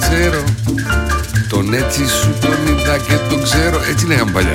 ξέρω. Τον έτσι σου τον είδα και τον ξέρω. Έτσι λέγαμε παλιά.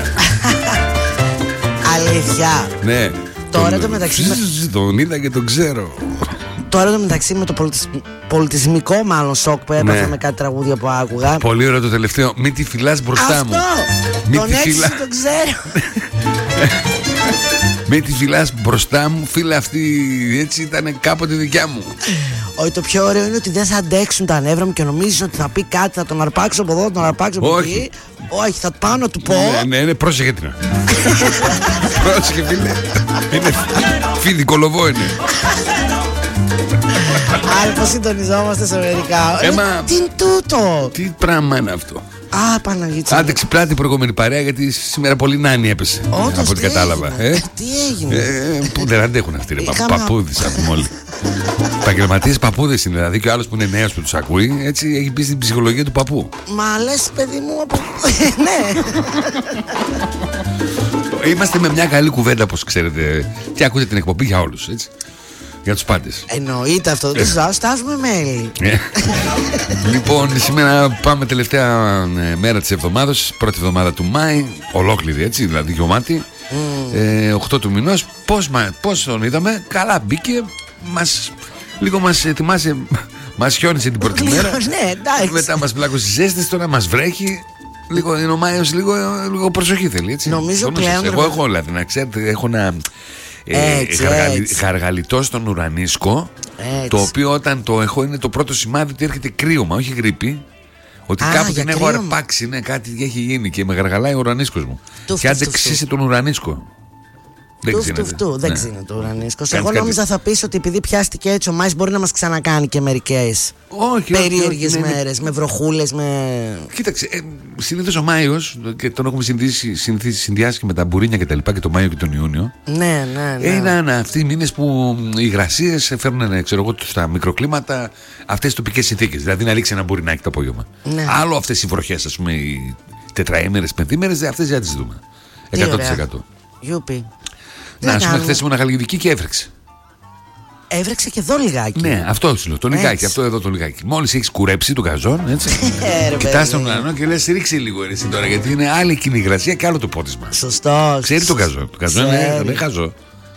Αλήθεια. Ναι. Τώρα το μεταξύ. Τον είδα και τον ξέρω. Τώρα το μεταξύ με το πολιτισμικό μάλλον σοκ που έπαθα, ναι, με κάτι τραγούδια που άκουγα. Πολύ ωραίο το τελευταίο. Μη τη φυλάς μπροστά μου. Τον έτσι τον ξέρω. Μη τη φυλάς μπροστά μου. Φίλε, αυτή έτσι ήταν κάποτε δικιά μου. Όχι, το πιο ωραίο είναι ότι δεν θα αντέξουν τα νεύρα μου και νομίζεις ότι θα πει κάτι, θα τον αρπάξω από εδώ, θα τον αρπάξω από εκεί. Όχι, θα πάω να του πω. Ναι, πρόσεχε την. Πρόσεχε, φίλε. Είναι φίδι κολοβό είναι. Άρα πως συντονιζόμαστε σε μερικά. Τι είναι τούτο? Τι πράγμα είναι αυτό? Α, Παναγίτσα. Άντε ξυπνά την προηγούμενη παρέα, γιατί σήμερα πολύ νάνη έπεσε. Από ό,τι κατάλαβα. Τι έγινε? Που δεν αντέχουν αυτοί, παππούδες από όλοι. Επαγγελματίες παππούδες είναι, δηλαδή και ο άλλος που είναι νέος που τους ακούει, έτσι έχει μπει στην ψυχολογία του παππού. Μα λες, παιδί μου, ναι. Είμαστε με μια καλή κουβέντα, όπως ξέρετε, και ακούτε την εκπομπή για όλους, έτσι. Για τους πάντες. Εννοείται αυτό, δεν στάζουμε μέλη. Λοιπόν, σήμερα πάμε τελευταία μέρα της εβδομάδας, πρώτη εβδομάδα του Μάη, ολόκληρη έτσι, δηλαδή γεμάτη, 8 του μηνός. Πώς τον είδαμε? Καλά μπήκε, λίγο μας ετοιμάσε, μας χιόνισε την πρώτη μέρα. Ναι, εντάξει. Μετά μας πλάκωσε ζέστες, τώρα μας βρέχει. Λίγο είναι ο Μάιος, λίγο προσοχή θέλει, έτσι. Νομίζω πλέον. Εγώ έχω όλα, να ξέρετε, έχω ένα γαργαλιτό στον ουρανίσκο. Το οποίο όταν το έχω είναι το πρώτο σημάδι ότι έρχεται κρύωμα, όχι γρίπη. Ότι κάπου την έχω αρπάξει, ναι, κάτι έχει γίνει και με γαργαλάει ο ουρανίσκος μου. Και άντε ξύσε τον ουρανίσκο. Δεν ξύνεται ο ουρανίσκος. Εγώ νόμιζα θα πεις ότι επειδή πιάστηκε έτσι ο Μάης μπορεί να μας ξανακάνει και μερικές περίεργες μέρες, με βροχούλες, με... Κοίταξε, συνήθως ο Μάιος, και τον έχουμε συνδυάσει και με τα μπουρίνια και τα λοιπά, και τον Μάιο και τον Ιούνιο. Ναι. Είναι αυτοί οι μήνες που οι υγρασίες φέρνουν, ξέρω εγώ, στα μικροκλίματα αυτές τις τοπικές συνθήκες. Δηλαδή να ρίξει ένα μπουρινάκι το απόγευμα. Ναι. Άλλο αυτές οι βροχές, ας πούμε, οι τετραήμερες, πεντήμερες, αυτές δεν τις δούμε. 100%. Γιούπι. Να, ας πούμε, χθες ήμουν Χαλκιδική και έβρεξε. Έβρεξε και εδώ λιγάκι. Ναι, αυτό σου λέω. Το λιγάκι, αυτό εδώ το λιγάκι. Μόλις έχεις κουρέψει τον καζόν, έτσι. Κοιτάς τον ουρανό και λες ρίξε λίγο εσύ τώρα, γιατί είναι άλλη εκείνη η υγρασία και άλλο το πότισμα. Σωστό. Ξέρει τον καζόν. Το καζόν δεν χαζό.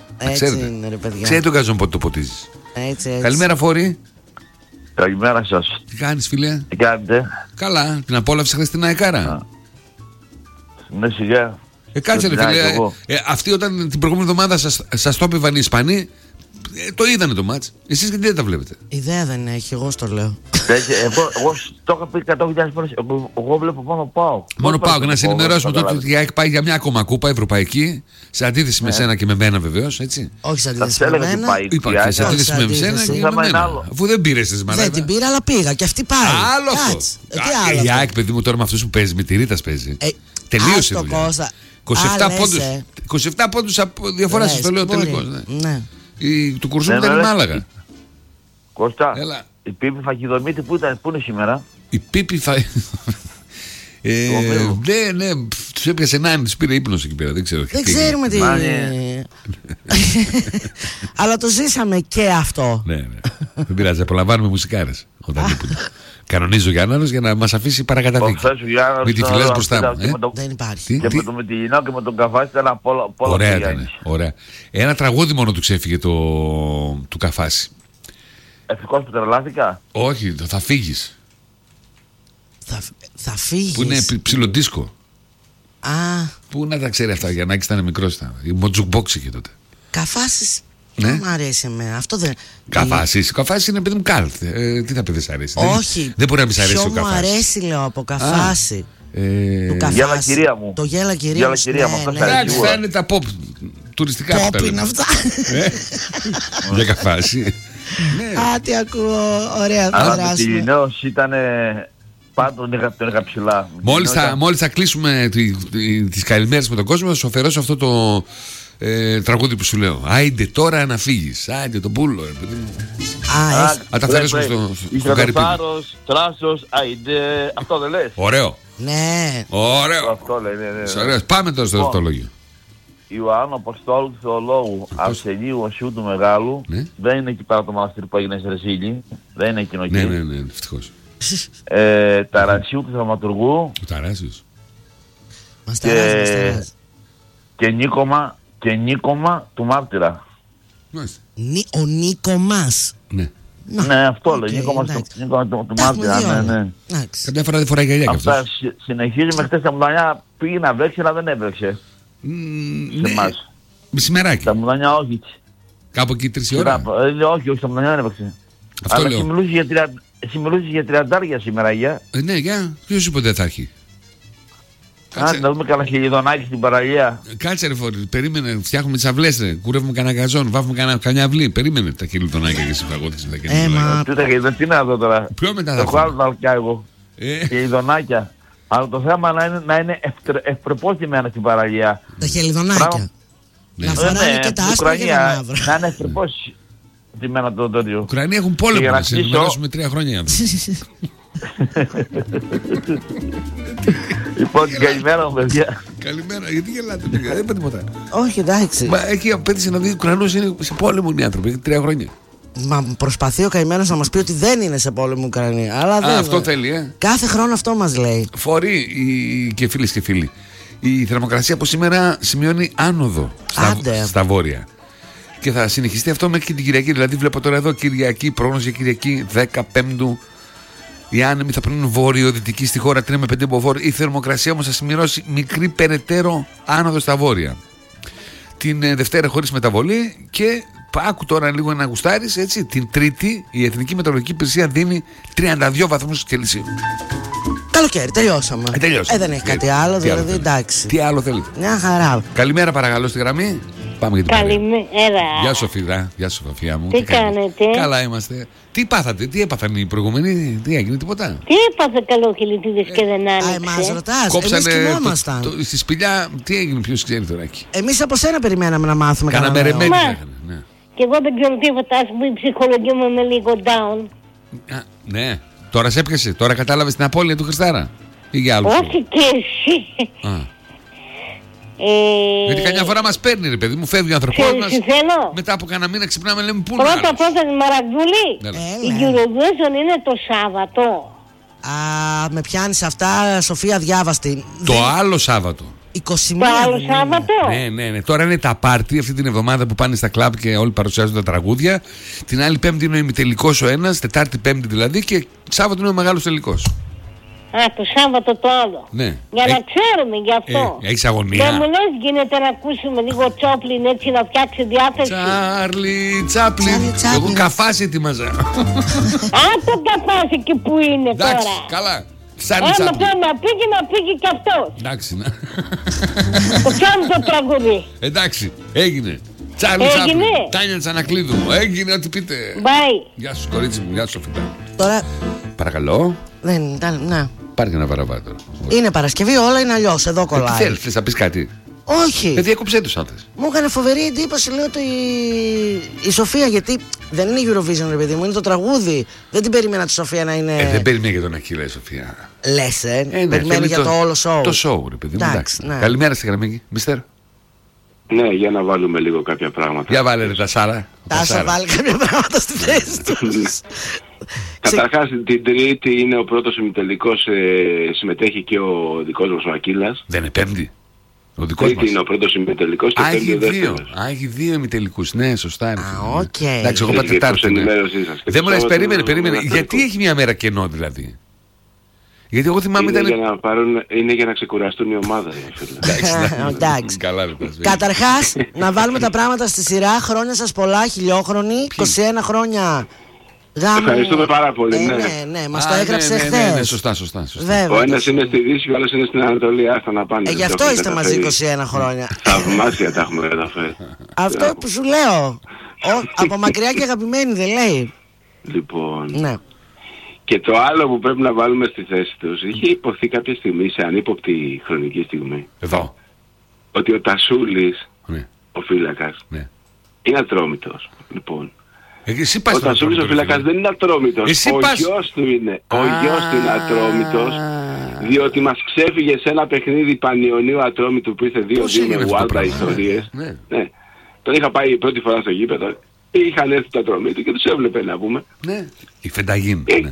Ξέρει τον καζόν πότε το ποτίζεις. Καλημέρα, Φόρη. Καλημέρα σας. Τι κάνεις, φίλε? Τι κάνετε? Καλά, την απόλαυσε χθες την αεκάρα. Ναι, σιγά. Κάτσε ρε φίλε, αυτοί όταν την προηγούμενη εβδομάδα σας το έπαιβαν οι Ισπανοί, το είδανε το μάτς. Εσείς γιατί δεν τα βλέπετε? Ιδέα δεν έχει, εγώ στο λέω. Εγώ το είχα πει 100.000 φορές. Εγώ βλέπω μόνο ΠΑΟΚ. Μόνο ΠΑΟΚ, να σε ενημερώσουμε τότε ότι έχει πάει για μια ακόμα κούπα ευρωπαϊκή, σε αντίθεση με σένα και με μένα βεβαίως, έτσι. Όχι σε αντίθεση με μένα. Είπα σε αντίθεση με σένα και με μένα. Αφού δεν πήρες τις μαλάκα. Δεν την πήρα, αλλά πήγα και αυτή πάει. Άλλο αυτό. Η ΑΕΚ, παιδί μου, τώρα με αυτούς που παίζει, με τη Ρίτας παίζει. Τελείωσε η δουλειά. 27 πόντους από διαφορά σας το λέω τελικώς. Ναι. Του Κουρσούμ ήταν η Μάλαγα. Κώστα, η Πίπη Φακιδομήτη πού είναι σήμερα? Η Πίπη ναι, τους έπιασε νάνι, τους πήρε ύπνος εκεί πέρα, δεν ξέρω. Δεν ξέρουμε τι... Αλλά το ζήσαμε και αυτό. Ναι, δεν πειράζει, απολαμβάνουμε μουσικάρες όταν λείπουν. Κανονίζω Γιάνναρος για να μας αφήσει παρακαταθήκη. Μην τη φυλάς μπροστά μου. Δεν υπάρχει. Και με τον Μητυλινό και με τον Καφάση ήταν από όλα. Ωραία ήταν. Ωραία. Ένα τραγούδι μόνο του ξέφυγε του Καφάση. Ευτυχώς που τρελάθηκα. Όχι, θα φύγεις. Θα φύγεις. Που είναι ψιλοντίσκο. Πού να τα ξέρει αυτά, για να ήταν μικρός. Η Μοτζουκμπόξ είχε τότε. Καφάσης. Ναι. Μου αρέσει εμένα. Αυτό δεν. Καφάση είναι παιδί μου κάλτ. Τι θα πει δεν σ' αρέσει? Όχι. Δεν μπορεί να μη αρέσει ο Καφάση. Μου αρέσει, λέω, από Καφάση. Γέλα κυρία μου. Το γέλα κυρία μου. Εντάξει, θα είναι τα pop τουριστικά pop είναι αυτά. Για Καφάση. Α, τι ακούω. Ωραία, θα περάσουμε. Αλλά το Τιλινέος ήταν... Πάντων τον είχα ψηλά. Μόλις θα κλείσουμε τις καλημέρες με τον κόσμο, θα σου αφαιρώσω αυτό το τραγούδι που σου λέω. Άιντε τώρα να φύγεις. Άιντε τον πούλο, παιδί μου. Θα τα αφαιρέσουμε στο καρυπίδι. Τράσος, άιντε. Αυτό δεν λες? Ωραίο. Ναι. Ωραίο. Αυτό λέει, ναι. Πάμε τώρα στο δευτερολόγιο. Ιωάννου Αποστόλου Θεολόγου Αρσενίου Οσιού του Μεγάλου. Δεν είναι εκεί πέρα το μοναστήρι που έγινε σε Ρεσίλη. Δεν είναι εκείνο εκεί. Ναι, ευτυχώς. Ταρασίου του Θαυματουργού. Ο Ταράσιος. Μας ταράζει. Και Νίκομα του Μάρτυρα. Ο Νίκομας. Ναι. Ναι, αυτό λέει. Νίκομα του Μάρτυρα. Ναι. Καμιά φορά δεν φοράει γυαλιά κι αυτός. Αυτά συνεχίζουμε. Χτες τα Μουδανιά πήγε να βρέξει, αλλά δεν έβρεξε. Σε εμάς. Μεσημεράκι. Τα Μουδανιά όχι. Κάπου εκεί 3 ώρα. Όχι, τα Μουδανιά δεν έβρεξε. Αυτό αλλά λέω. εσύ μιλούσες για 30 σήμερα, για. Ναι, για. Ποιος είπε ότι δεν θα έχει. Να δούμε κανένα χελιδονάκι στην παραλία. Κάτσε ρε Φόρη, περίμενε, φτιάχνουμε τις αυλές ρε. Κουρεύουμε κανένα γαζόν, βάφουμε κανένα αυλή. Περίμενε τα χελιδονάκια και εσύ φαγώθηκες τα χελιδονάκια. Τι να δω τώρα. Ποιο μετά θα έχω άλλο να αλκιά εγώ. Χελιδονάκια. Αλλά το θέμα να είναι ευπρεπόθυμένα στην παραλία. Τα χελιδονάκια. Να φοράνε και τα άσπρα και τα μαύρα. Να είναι ευπρεπόθυμένα. Το οι Ουκρανοί έχουν πόλεμο, να σε ενημερώσουμε 3 χρόνια. Λοιπόν, καλημέρα μου παιδιά. Καλημέρα, γιατί γελάτε παιδιά, δεν είπα τίποτα. Όχι, εντάξει. Μα έχει απέτηση να δει Ουκρανούς είναι σε πόλεμο οι άνθρωποι, 3 χρόνια. Μα προσπαθεί ο καημένος να μας πει ότι δεν είναι σε πόλεμο Ουκρανία. Αλλά δεν. Αυτό θέλει, Κάθε χρόνο αυτό μας λέει. Φορεί και φίλες και φίλοι. Η θερμοκρασία από σήμερα σημειώνει άνοδο στα βόρεια. Και θα συνεχιστεί αυτό μέχρι και την Κυριακή. Δηλαδή, βλέπω τώρα εδώ Κυριακή, πρόγνωση για Κυριακή 15. Οι άνεμοι θα παίρνουν βορειοδυτική στη χώρα 3 με 5 μποφόρ. Η θερμοκρασία όμως θα σημειώσει μικρή περαιτέρω άνοδο στα βόρεια. Την Δευτέρα χωρίς μεταβολή. Και άκου τώρα λίγο να γουστάρεις, έτσι. Την Τρίτη η Εθνική Μετεωρολογική Υπηρεσία δίνει 32 βαθμούς Κελσίου. Καλοκαίρι, τελειώσαμε. Δεν έχει κάτι άλλο, δηλαδή εντάξει. Τι άλλο θέλετε. Μια χαρά. Καλημέρα, παρακαλώ, στη γραμμή. Πάμε για την Καλημέρα. Γεια σου, Φιδά. Γεια σου, Σοφία μου. Τι κάνετε? Καλά είμαστε. Τι πάθατε, τι έπαθαν οι προηγούμενοι, τι έγινε, τίποτα. Τι έπαθε καλοχιλητίδες και δεν άνοιξε. Μας ρωτάς, κόψανε εμείς κοιμόμασταν. Στη σπηλιά, τι έγινε, ποιος ξέρει τώρα εκεί. Εμείς από σένα περιμέναμε να μάθουμε. Κάναμε ρεμένη. Ναι. Και εγώ δεν ξέρω τίποτα, ας πούμε η ψυχολογία μου είναι λίγο down. Ναι, τώρα σε έπιασε, τώρα κατάλαβες την απώλεια του Χριστάρα. Ή για άλλους. Όχι και εσύ. Γιατί καμιά φορά μας παίρνει ρε παιδί μου, φεύγει ο άνθρωπός μας. Μετά από κανένα μήνα ξυπνάμε, λέμε πού να πρώτα Μαραγδούλη, η Eurovision είναι το Σάββατο. Με πιάνεις αυτά, Σοφία, διάβαστη. Το άλλο Σάββατο. 21. Το άλλο Σάββατο. Ναι. Τώρα είναι τα πάρτι αυτή την εβδομάδα που πάνε στα κλαμπ και όλοι παρουσιάζουν τα τραγούδια. Την άλλη Πέμπτη είναι ο ημιτελικός ο ένας, Τετάρτη Πέμπτη δηλαδή, και Σάββατο είναι ο μεγάλος τελικός. Το Σάββατο το άλλο. Ναι. Για να ξέρουμε γι' αυτό. Έχεις αγωνία. Δεν μου λες γίνεται να ακούσουμε λίγο Τσόπλιν έτσι να φτιάξει διάθεση. Τσάρλι Τσάπλιν. Εγώ καφάσι ετοιμάζα. Το καφάσι εκεί που είναι τώρα. Εντάξει, καλά. Άμα θέλω να πήγε και αυτός. Εντάξει, να. Το πιάνει το τραγούδι. Εντάξει, έγινε. Τσάρλι Τσάπλιν. Τάνια Τσανακλείδου. Έγινε ό,τι πείτε. Bye. Γεια σου κορίτσι μου, γεια σου Σοφιτά. Τώρα. Παρακαλώ. Δεν ήταν, ναι. Πάρε και ένα παραβάτο. Είναι Παρασκευή, όλα είναι αλλιώς. Εδώ κολλάει. Τι θέλεις να πεις κάτι? Όχι. Διέκοψέ τους αν θες. Μου έκανε φοβερή εντύπωση, λέω, η Σοφία, γιατί δεν είναι Eurovision, ρε παιδί μου, είναι το τραγούδι. Δεν την περίμενα τη Σοφία να είναι. Δεν περιμένει για τον Αχίλα η Σοφία. Λες, περιμένει για το όλο show. Το show, ρε παιδί μου. Εντάξει. Ναι. Καλημέρα στη γραμμή, Μίστερ. Ναι, για να βάλουμε λίγο κάποια πράγματα. Για βάλε ρε τα Σάρα. Τάσο, βάλει κάποια πράγματα στη θέση τους. Καταρχάς την Τρίτη είναι ο πρώτος ημιτελικός, συμμετέχει και ο δικός μας ο Ακύλας. Δεν είναι Πέμπτη? Ο δικός Τρίτη μας είναι ο πρώτος ημιτελικός και Πέμπτη ο δεύτερος. Έχει δύο ημιτελικούς, ναι, σωστά. Οκ. Εντάξει, εγώ είπα Τετάρτη. Δεν μου λες, περίμενε. Γιατί έχει μια μέρα κενό δηλαδή? Γιατί εγώ θυμάμαι είναι είναι για να ξεκουραστούν οι ομάδες. Εντάξει. Καλά, καταρχάς, να βάλουμε τα πράγματα στη σειρά. Χρόνια σας πολλά, χιλιόχρονοι. 21 χρόνια γάμου. Ευχαριστούμε πάρα πολύ. Ναι, μας το έγραψε χθες. Ναι, σωστά. Ο ένας είναι στη Δύση, ο άλλος είναι στην Ανατολή. Άστα να πάνε. Γι' αυτό είστε μαζί 21 χρόνια. Θαυμάσια τα έχουμε καταφέρει. Αυτό που σου λέω. Από μακριά και αγαπημένη δεν λέει? Λοιπόν. Ναι. Και το άλλο που πρέπει να βάλουμε στη θέση τους, είχε υποθεί κάποια στιγμή σε ανύποπτη χρονική στιγμή. Εδώ. Ότι ο Τασούλης, ναι. Ο φύλακας, ναι. Είναι ατρόμητος. Λοιπόν. Ο Τασούλης ο φύλακας δεν είναι ατρόμητος. Ο γιος του είναι. Ο γιος του είναι ατρόμητος. Διότι μας ξέφυγε σε ένα παιχνίδι Πανιωνίου Ατρόμητου που ήρθε 2-2 με γουάλτα ιστορίες. Ναι. Τον είχα πάει πρώτη φορά στο γήπεδο. Είχαν έρθει τα Ατρόμητου και τους έβλεπε να πούμε. Ναι. Η Φενταγίν.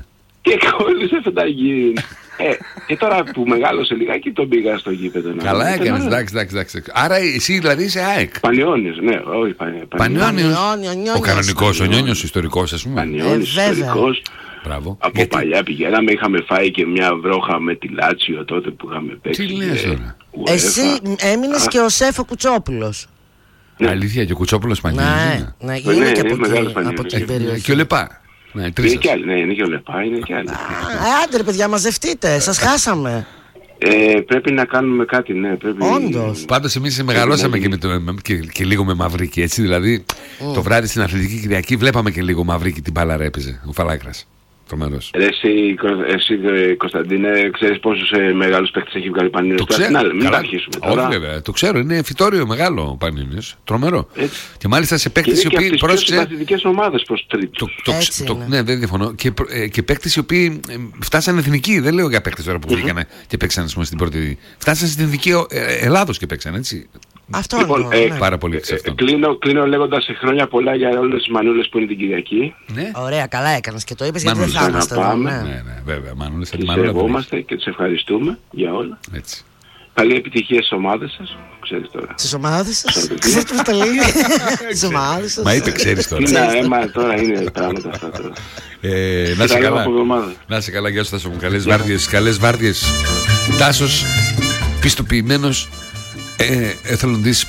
Και κόλλησε φεταγή. Και τώρα που μεγάλωσε λιγάκι τον πήγα στο γήπεδο. Καλά έκανες, εντάξει. Άρα εσύ δηλαδή είσαι ΑΕΚ. Πανιώνιος, ναι, όχι Πανιώνιος. Ο κανονικός, ο Νιόνιος ιστορικός, ας πούμε. Πανιώνιος ιστορικός. Μπράβο. Από παλιά πηγαίναμε, είχαμε φάει και μια βρόχα με τη Λάτσιο τότε που είχαμε παίξει. Τι λες τώρα. Εσύ έμεινες και ο Σέφο Κουτσόπουλος. Ναι. Αλήθεια, και ο Κουτσόπουλος Πανιώνιος. Ναι, είναι και από την περιοχή. Και ο Λεπά. Είναι και άλλοι, ναι, είναι και ο Λεπά, είναι και άλλοι. Άντε ρε παιδιά, μαζευτείτε, σας χάσαμε. Πρέπει να κάνουμε κάτι, ναι. Όντως. Πάντως εμείς μεγαλώσαμε και λίγο με Μαυρίκη, έτσι. Δηλαδή το βράδυ στην Αθλητική Κυριακή βλέπαμε και λίγο Μαυρίκη την μπάλα ρέπιζε, ο Φαλάκρας. Τρομερός. Εσύ Κωνσταντίνε, ξέρεις πόσους μεγάλους παίκτες έχει βγάλει Πανιώνιος? Το ξέρω. Μην τα αρχίσουμε τώρα. Όχι βέβαια, το ξέρω, είναι φυτόριο μεγάλο ο Πανιώνιος. Τρομερό. Έτσι. Και μάλιστα σε παίκτες οι οποίοι πρόσεξε. Και τις ομάδες προς τρίτους. Ναι, δεν διαφωνώ. Και παίκτες οι οποίοι φτάσανε εθνική. Δεν λέω για παίκτες τώρα που βγήκανε και παίξαν στην πρώτη. Φτάσανε στην εθνική Ελλάδος και παίξαν, έτσι. Αυτό λοιπόν, πάρα πολύ εξ αυτών. Κλείνω λέγοντας χρόνια πολλά για όλες τις μανούλες που είναι την Κυριακή. Ναι. Ωραία, καλά έκανες και το είπες, γιατί δεν θα είμαστε εδώ. Ναι, βέβαια, μανούλες. Και τις ευχόμαστε και τις ευχαριστούμε για όλα. Έτσι. Καλή επιτυχία στις ομάδες σας. Ξέρεις τώρα. Στις ομάδες σας. Ξέρεις πώς τα λέει. Στις ομάδες σας. Μα είπε, ξέρεις τώρα. Τι να αίμα τώρα είναι πράγματα αυτά τώρα. Να σε καλά. Να σε καλά, γεια σου Τάσο μου. Καλές βάρδιες. Τάσος, πιστοποιημένος. Εθελοντής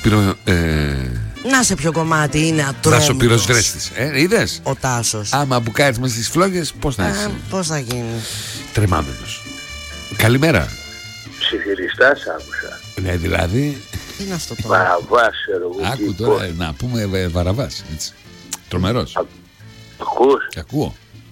να σε ποιο κομμάτι είναι ατρόμητος. Τάσο πυροσβέστης. Είδες. Ο Τάσος. Άμα μπουκάρεις μέσα στις φλόγες, πώς θα είσαι. Πώς θα γίνει. Τρεμάμενος. Καλημέρα. Ψιθυριστάς άκουσα. Ναι, δηλαδή. Τι είναι αυτό τώρα. Βαραβάς, εγώ. Άκου τώρα, να πούμε Βαραβάς. Τρομερός. Ακούς. Και ακούω.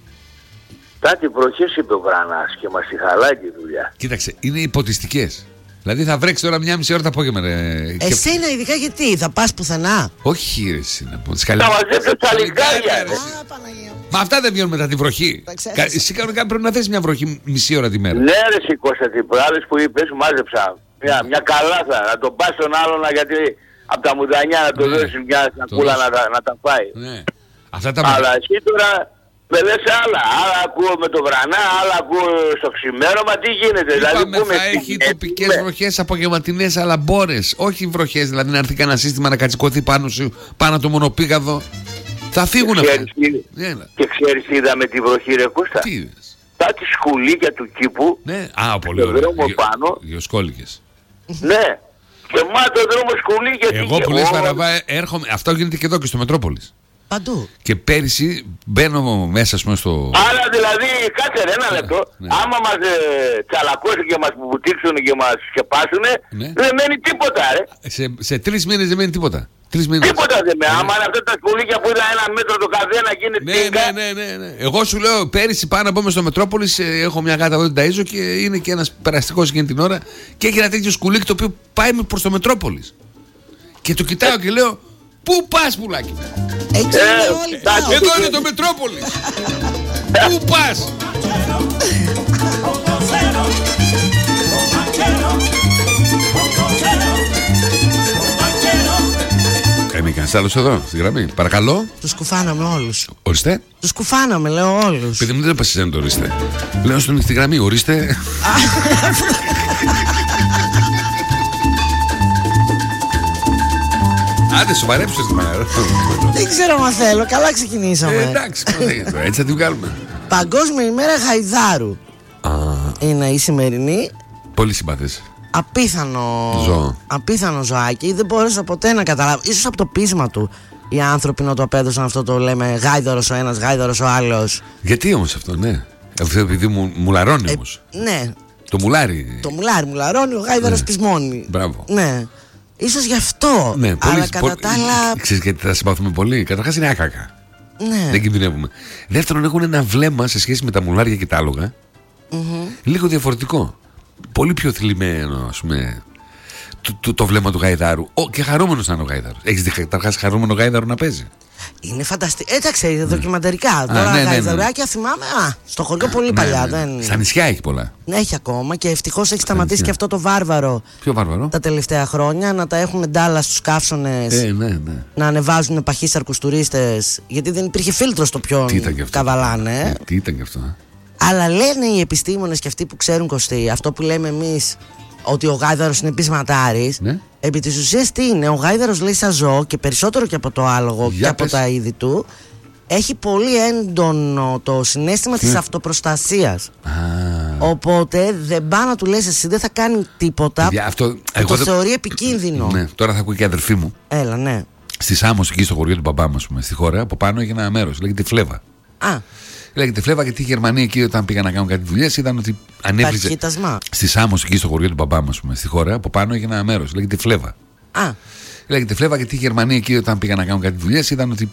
Κάτι προχές είπε ο Βρανάς και μας τη χαλάει τη δουλειά. Κοίταξε, είναι υποτιστικές. Δηλαδή θα βρέξει τώρα μια μισή ώρα το απόγευμα. Εσένα ειδικά γιατί, θα πας πουθενά? Όχι ρε εσύ να πω. Θα μαζέψω τα λιγκάρια. Μα αυτά δεν βγαίνουν μετά τη βροχή. Εσύ κανονικά πρέπει να θες μια βροχή μισή ώρα τη μέρα. Ναι ρε εσύ Κώστα, τι προάλλες που είπες μάζεψα μια καλάθα να τον πας στον άλλον γιατί από τα μουδανιά να το δώσεις μια σακούλα να τα φάει. Αλλά εσύ τώρα με λες άλλα ακούω με το Βρανά, άλλα ακούω στο ξημέρωμα, τι γίνεται. Είπαμε δηλαδή, θα έχει τοπικές βροχές απογευματινές, αλλά μπόρες, όχι βροχές, δηλαδή να έρθει κανένα σύστημα να κατσικωθεί πάνω σου, πάνω το μονοπήγαδο. Θα φύγουν αυτά. Και ξέρεις τι είδαμε τη βροχή ρε Κώστα? Τι είδες? Τα τη σκουλίκια του κήπου, ναι, πολύ ωραία. Πάνω. Γεωσκόλικες. Ναι, και μάτω δρόμο σκουλίκια. Εγώ που λες Βαραβά, έρχομαι, αυτό γίνεται και εδώ και στο Μετρόπολης. Παντού. Και πέρυσι μπαίνω μέσα στο. Άρα δηλαδή, κάτσε ένα λεπτό. Ναι. Άμα μας τσαλακώσουν και μας μπουτήξουν και μας σκεπάσουν, ναι. Δεν μένει τίποτα, ρε. Σε 3 μήνες δεν μένει τίποτα. Τίποτα δεν μένει. Άμα είναι αυτά τα σκουλίκια που είδα 1 μέτρο το καθένα γίνεται. Ναι. Εγώ σου λέω πέρυσι πάνω να μπούμε στο Μετρόπολης, έχω μια γάτα εδώ την ταΐζω και είναι και ένας περαστικός εκείνη την ώρα και έχει ένα τέτοιο σκουλίκι το οποίο πάει προς το Μετρόπολης. Και το κοιτάω και λέω, πού πας πουλάκι? Εδώ είναι το Μετρόπολης. Πού πας? Είμαι κανένας άλλος εδώ στη γραμμή? Παρακαλώ. Τους κουφάναμε όλους. Ορίστε. Τους κουφάναμε, λέω όλους. Παιδί μου δεν πας εσένα το ορίστε. Λέω στον στη γραμμή, ορίστε. Άντε σοβαρέψε τη μέρα. Δεν ξέρω μα θέλω, καλά ξεκινήσαμε. Εντάξει, έτσι θα τη βγάλουμε. Παγκόσμια ημέρα γαϊδάρου. Είναι η σημερινή. Πολύ συμπαθές. Απίθανο ζωάκι. Δεν μπόρεσα ποτέ να καταλάβω. Ίσως από το πείσμα του οι άνθρωποι να το απέδωσαν αυτό το λέμε γάιδαρος ο ένας, γάιδαρος ο άλλος. Γιατί όμως αυτό, ναι? Αυτό επειδή μουλαρώνει όμως. Ναι. Το μουλάρι. Το μουλάρι, ο γάιδαρος πεισμώνει. Μπράβο. Ναι. Ίσως γι' αυτό. Ναι, αλλά κατά τα άλλα. Ξέρεις γιατί θα συμπαθούμε πολύ? Καταρχάς είναι άκακα. Ναι. Δεν κινδυνεύουμε. Δεύτερον, έχουν ένα βλέμμα σε σχέση με τα μουλάρια και τα άλογα. Λίγο διαφορετικό. Πολύ πιο θλιμμένο, ας πούμε, το βλέμμα του γαϊδάρου. Και χαρούμενος να είναι ο γαϊδάρος. Έχεις δει καταρχάς χαρούμενο γαϊδάρο να παίζει? Είναι φανταστικό. Εντάξει, δοκιμαντερικά. Τώρα γαϊδαράκια θυμάμαι. Στο χωριό πολύ παλιά. Στα νησιά έχει πολλά. Έχει ακόμα και ευτυχώς έχει σταματήσει και αυτό το βάρβαρο. Ποιο βάρβαρο? Τα τελευταία χρόνια να τα έχουν ντάλα στους καύσονες. Να ανεβάζουν παχύσαρκους τουρίστες. Γιατί δεν υπήρχε φίλτρο στο ποιον καβαλάνε. Τι ήταν και αυτό? Αλλά λένε οι επιστήμονες και αυτοί που ξέρουν, Κωστή, αυτό που λέμε εμείς, ότι ο γάιδαρος είναι πεισματάρης. Ναι. Επί της ουσίας τι είναι? Ο γάιδαρος, λέει, σαν ζώο και περισσότερο και από το άλογο και από τα είδη του, έχει πολύ έντονο το συναίσθημα της αυτοπροστασίας. Οπότε δεν πάει να του λες εσύ, δεν θα κάνει τίποτα. Το θεωρεί επικίνδυνο. Ναι, τώρα θα ακούει και η αδερφή μου. Έλα, ναι. Στη Σάμος, εκεί στο χωριό του μπαμπά μας, στη χώρα, από πάνω έγινε ένα μέρος, λέγεται Φλέβα. Λέγεται Φλέβα γιατί οι Γερμανοί εκεί, όταν πήγαν να κάνουν κάτι δουλειές, είδαν ότι ανέβριζε. Στη Σάμος, εκεί στο χωριό του μπαμπά μας, στη χώρα, από πάνω έγινε ένα μέρος, λέγεται Φλέβα. Λέγεται Φλέβα γιατί οι Γερμανοί εκεί, όταν πήγαν να κάνουν κάτι δουλειές, είδαν ότι